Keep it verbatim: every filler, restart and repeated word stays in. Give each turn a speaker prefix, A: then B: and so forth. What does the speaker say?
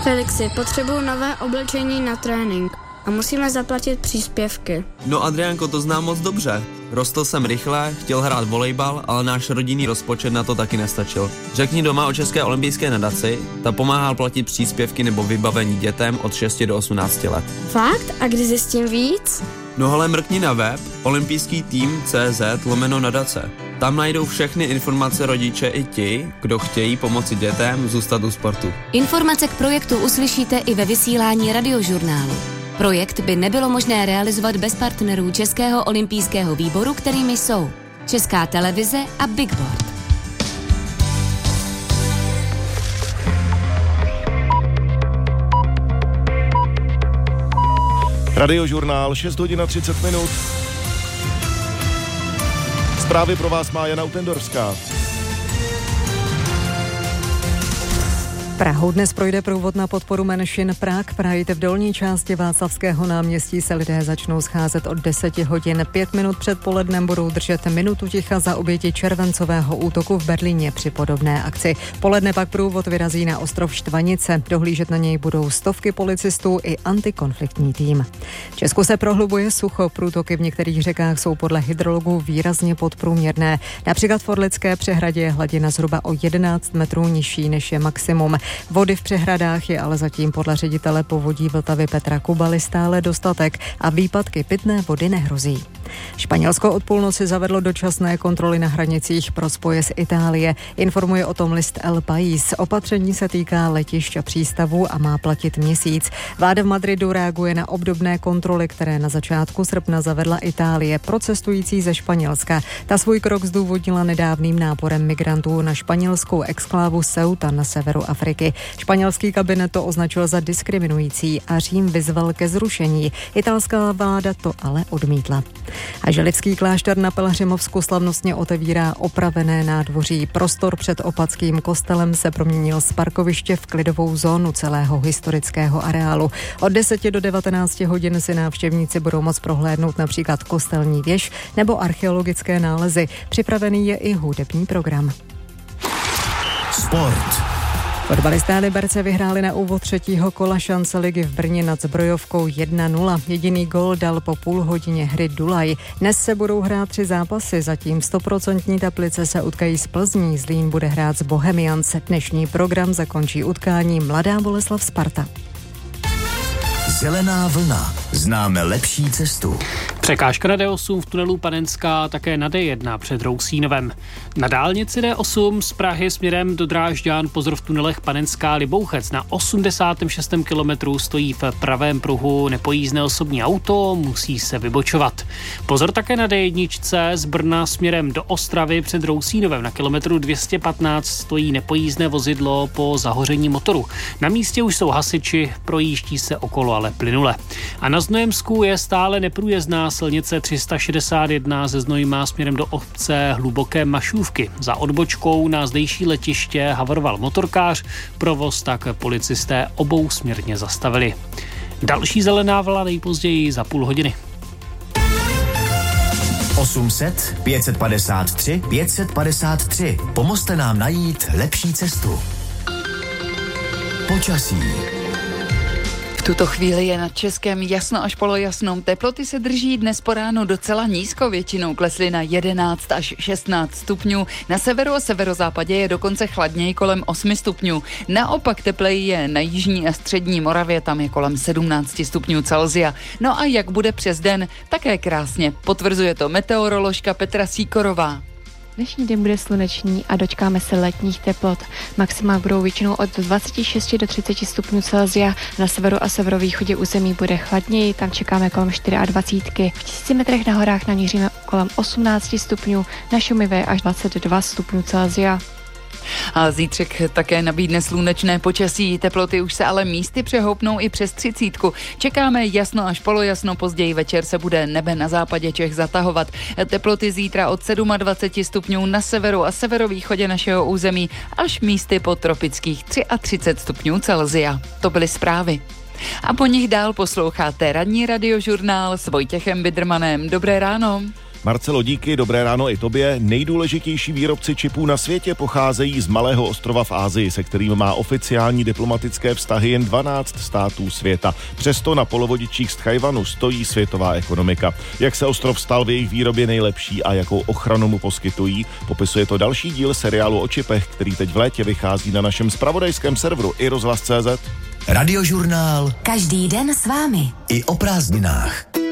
A: Felixi, potřebuju nové oblečení na trénink a musíme zaplatit příspěvky.
B: No Adriánko, to znám moc dobře. Rostl jsem rychle, chtěl hrát volejbal, ale náš rodinný rozpočet na to taky nestačil. Řekni doma o České olympijské nadaci, ta pomáhá platit příspěvky nebo vybavení dětem od šesti do osmnácti let.
A: Fakt? A kdy zjistím víc?
B: No hele, mrkni na web olympijský tým tečka cé zet lomeno nadace. Tam najdou všechny informace rodiče i ti, kdo chtějí pomoci dětem zůstat u sportu.
C: Informace k projektu uslyšíte i ve vysílání Radiožurnálu. Projekt by nebylo možné realizovat bez partnerů Českého olympijského výboru, kterými jsou Česká televize a Big Board.
D: Radiožurnál, šest hodin a třicet minut. Zprávy pro vás má Jana Utendorská.
E: Prahou dnes projde průvod na podporu menšin Prague Pride. V dolní části Václavského náměstí se lidé začnou scházet od deseti hodin. Pět minut před polednem budou držet minutu ticha za oběti červencového útoku v Berlíně při podobné akci. Poledne pak průvod vyrazí na ostrov Štvanice. Dohlížet na něj budou stovky policistů i antikonfliktní tým. V Česku se prohlubuje sucho. Průtoky v některých řekách jsou podle hydrologů výrazně podprůměrné. Například v Orlické přehradě je hladina zhruba o jedenáct metrů nižší než je maximum. Vody v přehradách je ale zatím podle ředitele povodí Vltavy Petra Kubaly stále dostatek a výpadky pitné vody nehrozí. Španělsko od půlnoci zavedlo dočasné kontroly na hranicích pro spoje z Itálie. Informuje o tom list El País. Opatření se týká letišť a přístavů a má platit měsíc. Vláda v Madridu reaguje na obdobné kontroly, které na začátku srpna zavedla Itálie pro cestující ze Španělska. Ta svůj krok zdůvodnila nedávným náporem migrantů na španělskou exklávu Ceuta na severu Afriky. Španělský kabinet to označil za diskriminující a Řím vyzval ke zrušení. Italská vláda to ale odmítla. A Želivský klášter na Pelhřimovsku slavnostně otevírá opravené nádvoří. Prostor před opatským kostelem se proměnil z parkoviště v klidovou zónu celého historického areálu. Od deseti do devatenácti hodin si návštěvníci budou moct prohlédnout například kostelní věž nebo archeologické nálezy. Připravený je i hudební program.
F: Sport.
E: Fotbalisté Liberce vyhráli na úvod třetího kola šance ligy v Brně nad Zbrojovkou jedna nula. Jediný gól dal po půl hodině hry Dulaj. Dnes se budou hrát tři zápasy, zatím stoprocentní Teplice se utkají s Plzní, Zlín bude hrát s Bohemians. Dnešní program zakončí utkání Mladá Boleslav Sparta.
F: Zelená vlna. Známe lepší cestu.
G: Překážka na D osm v tunelu Panenská, také na D jedna před Rousínovem. Na dálnici D osm z Prahy směrem do Drážďan pozor v tunelech Panenská Libouchec. Na osmdesátém šestém kilometru stojí v pravém pruhu nepojízdné osobní auto, musí se vybočovat. Pozor také na D jedna z Brna směrem do Ostravy před Rousínovem. Na kilometru dvě stě patnáct stojí nepojízdné vozidlo po zahoření motoru. Na místě už jsou hasiči, projíždí se okolo ale plynule. A na Znojemsku je stále neprůjezdná silnice tři sta šedesát jedna ze Znojma směrem do obce Hluboké Mašůvky. Za odbočkou na zdejší letiště havaroval motorkář, provoz tak policisté obousměrně zastavili. Další zelená vlna nejpozději za půl hodiny.
F: osm set, pět set padesát tři, pět set padesát tři. Pomozte nám najít lepší cestu. Počasí.
H: V tuto chvíli je nad Českem jasno až polojasno. Teploty se drží dnes po ránu docela nízko, většinou klesly na jedenáct až šestnáct stupňů. Na severu a severozápadě je dokonce chladněji kolem osm stupňů. Naopak tepleji je na jižní a střední Moravě, tam je kolem sedmnáct stupňů Celsia. No a jak bude přes den, také krásně. Potvrzuje to meteoroložka Petra Síkorová.
I: Dnešní den bude slunečný a dočkáme se letních teplot. Maxima budou většinou od dvacet šest do třicet stupňů Celsia. Na severu a severovýchodě území bude chladněji, tam čekáme kolem dvacet čtyři. V tisíci metrech na horách naměříme kolem osmnáct stupňů, na Šumivé až dvacet dva stupňů Celsia.
H: A zítřek také nabídne slunečné počasí, teploty už se ale místy přehoupnou i přes třicítku. Čekáme jasno až polojasno, později večer se bude nebe na západě Čech zatahovat. Teploty zítra od dvacet sedm stupňů na severu a severovýchodě našeho území až místy po tropických třicet tři stupňů Celsia. To byly zprávy. A po nich dál posloucháte ranní radiožurnál s Vojtěchem Bidrmanem. Dobré ráno.
D: Marcelo, díky, dobré ráno i tobě. Nejdůležitější výrobci čipů na světě pocházejí z malého ostrova v Asii, se kterým má oficiální diplomatické vztahy jen dvanáct států světa. Přesto na polovodičích z Tchajwanu stojí světová ekonomika. Jak se ostrov stal v jejich výrobě nejlepší a jakou ochranu mu poskytují, popisuje to další díl seriálu o čipech, který teď v létě vychází na našem zpravodajském serveru i rozhlas tečka cé zet.
F: Radiožurnál.
C: Každý den s vámi.
F: I o prázdninách.